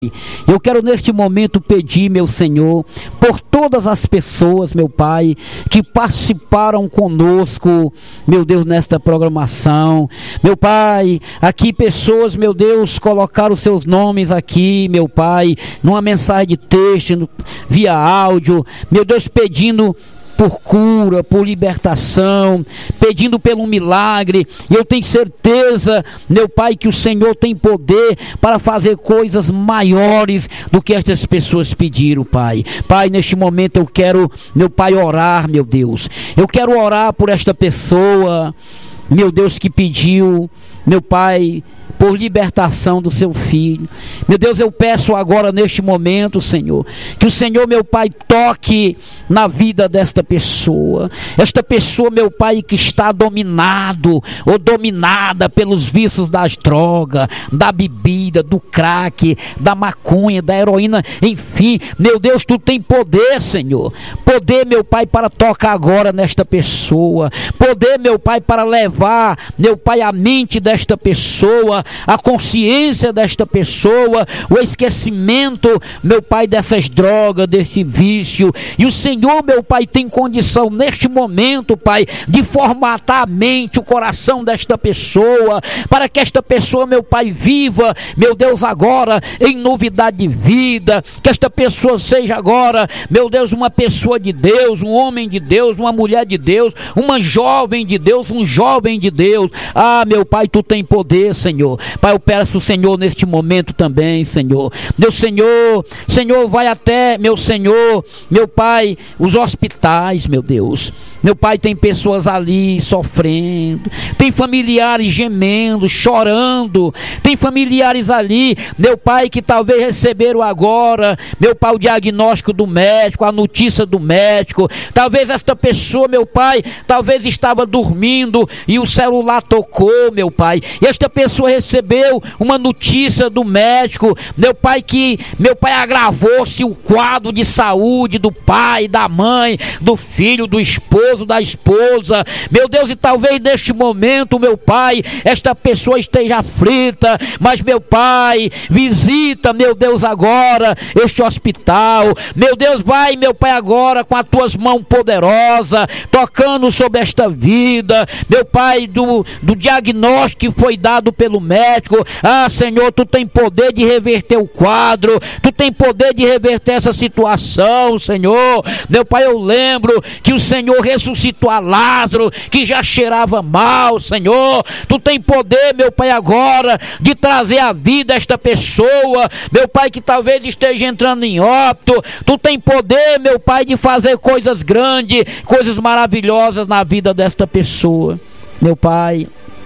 Eu quero neste momento pedir, meu Senhor, por todas as pessoas, meu Pai, que participaram conosco, meu Deus, nesta programação. Meu Pai, aqui pessoas, meu Deus, colocaram seus nomes aqui, meu Pai, numa mensagem de texto, via áudio, meu Deus, pedindo por cura, por libertação, pedindo pelo milagre. E eu tenho certeza, meu Pai, que o Senhor tem poder para fazer coisas maiores do que estas pessoas pediram, Pai. Pai, neste momento eu quero, meu Pai, orar, meu Deus. Eu quero orar por esta pessoa, meu Deus, que pediu, meu Pai, por libertação do seu filho. Meu Deus, eu peço agora neste momento, Senhor, que o Senhor, meu Pai, toque na vida desta pessoa. Esta pessoa, meu Pai, que está dominado ou dominada pelos vícios das drogas, da bebida, do crack, da maconha, da heroína, enfim. Meu Deus, Tu tem poder, Senhor. Poder, meu Pai, para tocar agora nesta pessoa. Poder, meu Pai, para levar, meu Pai, a mente desta pessoa, a consciência desta pessoa, o esquecimento, meu Pai, dessas drogas, desse vício. E o Senhor, meu Pai, tem condição neste momento, Pai, de formatar a mente, o coração desta pessoa, para que esta pessoa, meu Pai, viva, meu Deus, agora em novidade de vida. Que esta pessoa seja agora, meu Deus, uma pessoa de Deus, um homem de Deus, uma mulher de Deus, uma jovem de Deus, um jovem de Deus. Ah, meu Pai, Tu tem poder, Senhor. Pai, eu peço o Senhor neste momento também, Senhor. Meu Senhor, vai até, meu Senhor, meu Pai, os hospitais, meu Deus. Meu Pai, tem pessoas ali sofrendo, tem familiares gemendo, chorando, tem familiares ali, meu Pai, que talvez receberam agora, meu Pai, o diagnóstico do médico, a notícia do médico. Talvez esta pessoa, meu Pai, talvez estava dormindo e o celular tocou, meu Pai, e esta pessoa recebeu uma notícia do médico, meu Pai, que, meu Pai, agravou-se o quadro de saúde do pai, da mãe, do filho, do esposo, da esposa, meu Deus, e talvez neste momento, meu Pai, esta pessoa esteja aflita, mas, meu Pai, visita, meu Deus, agora este hospital. Meu Deus, vai, meu Pai, agora com as Tuas mãos poderosas, tocando sobre esta vida, meu Pai, do diagnóstico que foi dado pelo médico. Ah, Senhor, Tu tem poder de reverter o quadro, Tu tem poder de reverter essa situação, Senhor. Meu Pai, eu lembro que o Senhor ressuscitou a Lázaro, que já cheirava mal, Senhor. Tu tem poder, meu Pai, agora de trazer a vida a esta pessoa, meu Pai, que talvez esteja entrando em óbito. Tu tem poder, meu Pai, de fazer coisas grandes, coisas maravilhosas na vida desta pessoa. Meu Pai,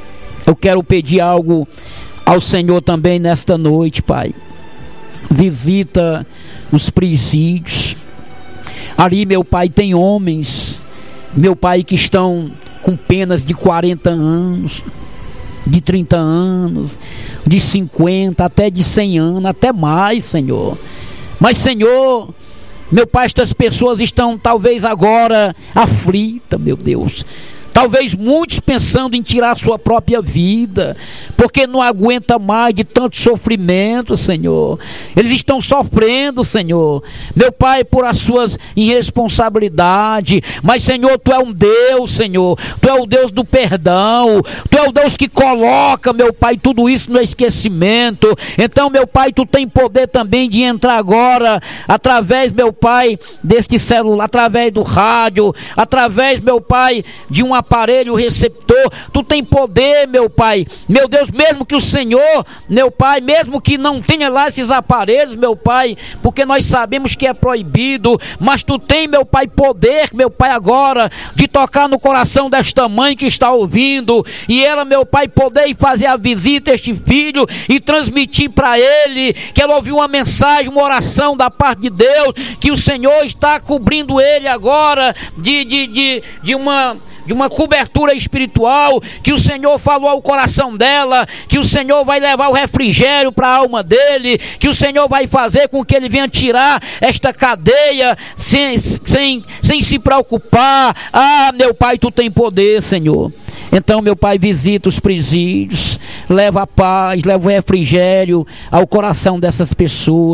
eu quero pedir algo ao Senhor também nesta noite, Pai. Visita os presídios. Ali, meu Pai, tem homens, meu Pai, que estão com penas de 40 anos, de 30 anos, de 50, até de 100 anos, até mais, Senhor. Mas, Senhor, meu Pai, estas pessoas estão talvez agora aflitas, meu Deus. Talvez muitos pensando em tirar sua própria vida, porque não aguenta mais de tanto sofrimento, Senhor. Eles estão sofrendo, Senhor, meu Pai, por as suas irresponsabilidades. Mas, Senhor, Tu é um Deus, Senhor. Tu é o Deus do perdão. Tu é o Deus que coloca, meu Pai, tudo isso no esquecimento. Então, meu Pai, Tu tem poder também de entrar agora, através, meu Pai, deste celular, através do rádio, através, meu Pai, de um aparelho receptor. Tu tem poder, meu Pai, meu Deus, mesmo que o Senhor, meu Pai, mesmo que não tenha lá esses aparelhos, meu Pai, porque nós sabemos que é proibido, mas Tu tem, meu Pai, poder, meu Pai, agora de tocar no coração desta mãe que está ouvindo, e ela, meu Pai, poder fazer a visita a este filho e transmitir para ele que ela ouviu uma mensagem, uma oração da parte de Deus, que o Senhor está cobrindo ele agora de uma cobertura espiritual, que o Senhor falou ao coração dela, que o Senhor vai levar o refrigério para a alma dele, que o Senhor vai fazer com que ele venha tirar esta cadeia sem se preocupar. Ah, meu Pai, Tu tem poder, Senhor. Então, meu Pai, visita os presídios, leva a paz, leva o refrigério ao coração dessas pessoas.